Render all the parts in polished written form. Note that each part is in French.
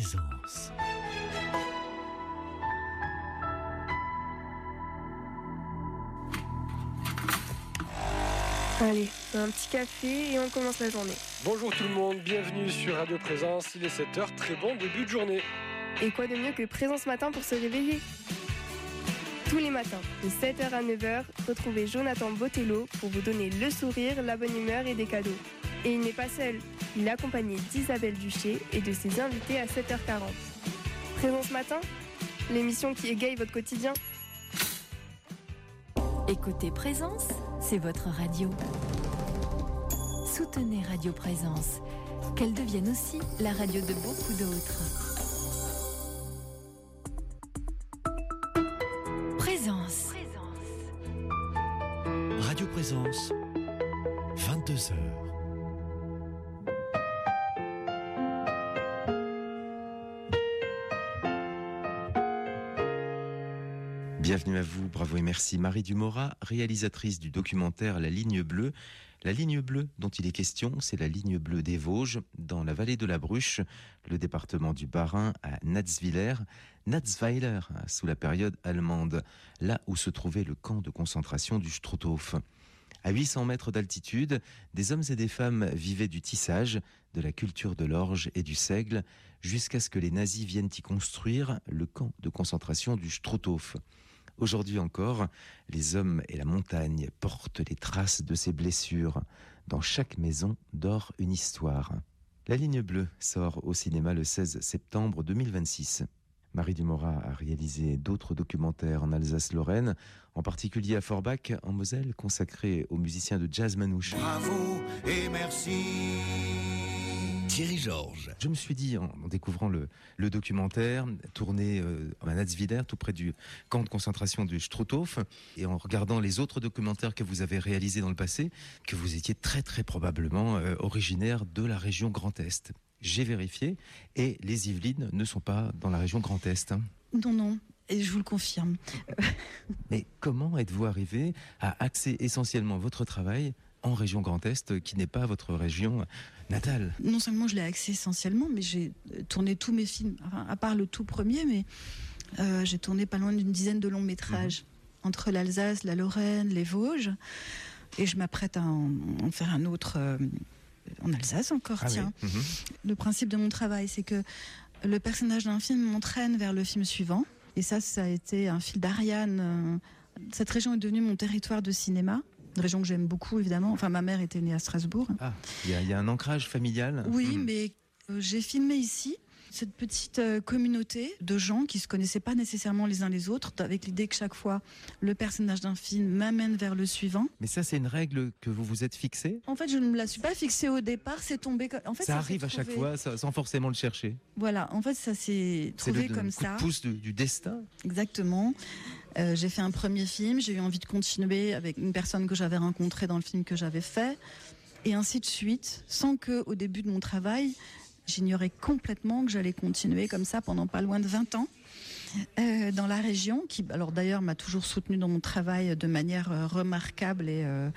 Présence. Allez, un petit café et on commence la journée. Bonjour tout le monde, bienvenue sur Radio Présence, il est 7h, très bon début de journée. Et quoi de mieux que Présence Matin pour se réveiller ? Tous les matins, de 7h à 9h, retrouvez Jonathan Botello pour vous donner le sourire, la bonne humeur et des cadeaux. Et il n'est pas seul, il est accompagné d'Isabelle Duché et de ses invités à 7h40. Présence Matin, l'émission qui égaye votre quotidien. Écoutez Présence, c'est votre radio. Soutenez Radio Présence, qu'elle devienne aussi la radio de beaucoup d'autres. Présence. Radio Présence, 22h. Bienvenue à vous, bravo et merci. Marie Dumora, réalisatrice du documentaire La Ligne Bleue. La ligne bleue dont il est question, c'est la ligne bleue des Vosges, dans la vallée de la Bruche, le département du Bas-Rhin, à Natzweiler, sous la période allemande, là où se trouvait le camp de concentration du Struthof. À 800 mètres d'altitude, des hommes et des femmes vivaient du tissage, de la culture de l'orge et du seigle, jusqu'à ce que les nazis viennent y construire le camp de concentration du Struthof. Aujourd'hui encore, les hommes et la montagne portent les traces de ces blessures. Dans chaque maison dort une histoire. La Ligne Bleue sort au cinéma le 16 septembre 2026. Marie Dumora a réalisé d'autres documentaires en Alsace-Lorraine, en particulier à Forbach, en Moselle, consacrés aux musiciens de jazz manouche. Bravo et merci. Thierry Georges. Je me suis dit, en découvrant le documentaire, tourné à Natzweiler, tout près du camp de concentration du Struthof, et en regardant les autres documentaires que vous avez réalisés dans le passé, que vous étiez très très probablement originaire de la région Grand Est. J'ai vérifié, et les Yvelines ne sont pas dans la région Grand Est. Non, et je vous le confirme. Mais comment êtes-vous arrivé à axer essentiellement votre travail en région Grand Est, qui n'est pas votre région natale? Non seulement je l'ai axé essentiellement, mais j'ai tourné tous mes films, enfin, à part le tout premier, mais j'ai tourné pas loin d'une dizaine de longs métrages entre l'Alsace, la Lorraine, les Vosges, et je m'apprête à en faire un autre en Alsace encore, tiens. Oui. Le principe de mon travail, c'est que le personnage d'un film m'entraîne vers le film suivant, et ça a été un fil d'Ariane. Cette région est devenue mon territoire de cinéma. Une région que j'aime beaucoup, évidemment. Enfin, ma mère était née à Strasbourg. Ah, il y a un ancrage familial. Oui, mais j'ai filmé ici cette petite communauté de gens qui se connaissaient pas nécessairement les uns les autres, avec l'idée que chaque fois, le personnage d'un film m'amène vers le suivant. Mais ça, c'est une règle que vous vous êtes fixée? En fait, je ne me la suis pas fixée au départ, c'est tombé... En fait, ça arrive à chaque fois, sans forcément le chercher. Voilà, en fait, ça s'est trouvé comme ça. C'est le coup de pouce du destin. Exactement. J'ai fait un premier film, j'ai eu envie de continuer avec une personne que j'avais rencontrée dans le film que j'avais fait, et ainsi de suite, sans que, au début de mon travail, j'ignorais complètement que j'allais continuer comme ça pendant pas loin de 20 ans dans la région, qui, alors d'ailleurs, m'a toujours soutenue dans mon travail de manière remarquable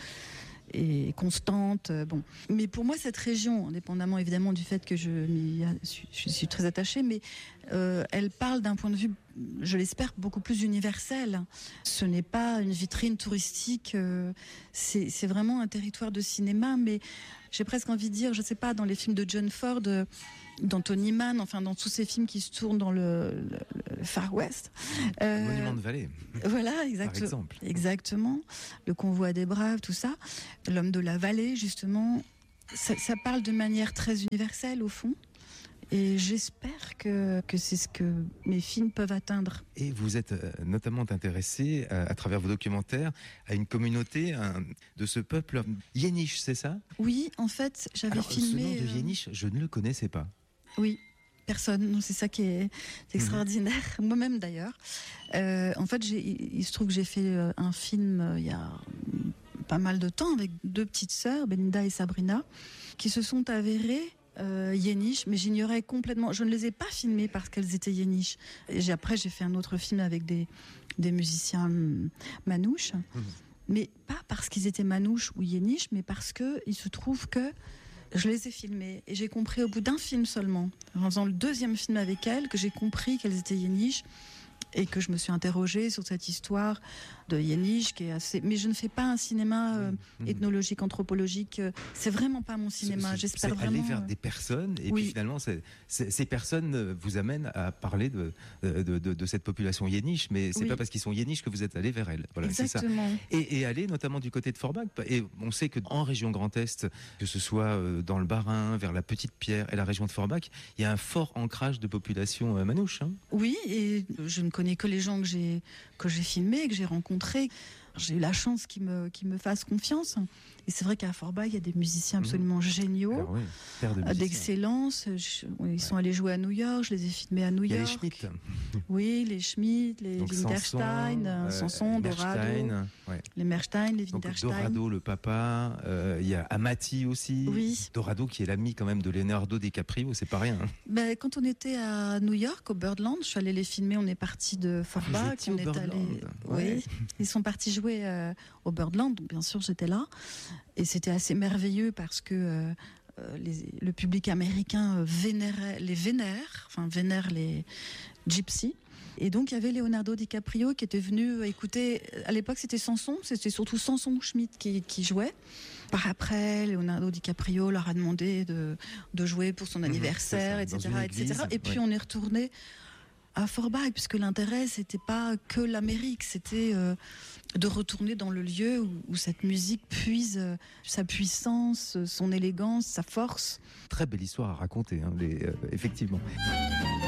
et constante. Bon. Mais pour moi, cette région, indépendamment évidemment du fait que je suis très attachée, mais elle parle d'un point de vue, je l'espère, beaucoup plus universel. Ce n'est pas une vitrine touristique, c'est vraiment un territoire de cinéma, mais j'ai presque envie de dire, je sais pas, dans les films de John Ford, d'Anthony Mann, enfin dans tous ces films qui se tournent dans le Far West. Monument de Vallée. Voilà, par exemple. Exactement. Le Convoi des Braves, tout ça. L'Homme de la Vallée, justement. Ça parle de manière très universelle, au fond. Et j'espère que c'est ce que mes films peuvent atteindre. Et vous êtes notamment intéressé, à travers vos documentaires, à une communauté de ce peuple Yéniche, c'est ça? Oui, en fait, j'avais filmé... Ce nom de Yéniche, je ne le connaissais pas. Oui, personne. Non, c'est ça qui est extraordinaire. Moi-même, d'ailleurs. En fait, il se trouve que j'ai fait un film il y a pas mal de temps avec 2 petites sœurs, Belinda et Sabrina, qui se sont avérées Yéniche, mais j'ignorais complètement. Je ne les ai pas filmées parce qu'elles étaient Yéniche. Et après, j'ai fait un autre film avec des musiciens manouches, mais pas parce qu'ils étaient manouches ou Yéniche, mais parce que il se trouve que Je les ai filmées et j'ai compris au bout d'un film seulement, en faisant le deuxième film avec elles, que j'ai compris qu'elles étaient yéniches et que je me suis interrogée sur cette histoire de yéniche qui est assez... Mais je ne fais pas un cinéma ethnologique, anthropologique. C'est vraiment pas mon cinéma. J'espère vraiment... aller vers des personnes et Oui. puis finalement, ces personnes vous amènent à parler de cette population yéniche, mais c'est Oui. pas parce qu'ils sont yéniches que vous êtes allé vers elles. Voilà, c'est ça. Exactement. Et aller notamment du côté de Forbach. Et on sait qu'en région Grand Est, que ce soit dans le Bas-Rhin, vers la Petite Pierre et la région de Forbach, il y a un fort ancrage de population manouche. Hein. Oui, et je ne connais que les gens que j'ai filmés, que j'ai rencontrés. J'ai eu la chance qu'ils me fassent confiance. Et c'est vrai qu'à Forbach, il y a des musiciens absolument géniaux, Alors oui, terre de musiciens. d'excellence. Ils sont allés jouer à New York, je les ai filmés à New Il y a York. les Schmitt. Oui, les Schmitt, les Donc Winterstein, Sanson, Dorado. Merstein, ouais. Les Merstein, les Donc Winterstein. Dorado, le papa, il y a Amati aussi. Oui. Dorado qui est l'ami quand même de Leonardo DiCaprio, c'est pas rien. Hein. Ben, quand on était à New York, au Birdland, je suis allée les filmer. On est parti de Forbach. étiez au On est Birdland, allé. ouais. Oui, ils sont partis jouer au Birdland. Donc bien sûr, j'étais là, et c'était assez merveilleux parce que le public américain vénère les gypsies. Et donc il y avait Leonardo DiCaprio qui était venu écouter. À l'époque, c'était surtout Sanson Schmitt qui jouait. Par après, Leonardo DiCaprio leur a demandé de jouer pour son anniversaire, c'est ça, etc., dans une etc. église, Et puis ouais. on est retourné à Forbach, puisque l'intérêt, c'était pas que l'Amérique, c'était de retourner dans le lieu où cette musique puise sa puissance, son élégance, sa force. Très belle histoire à raconter, hein, effectivement.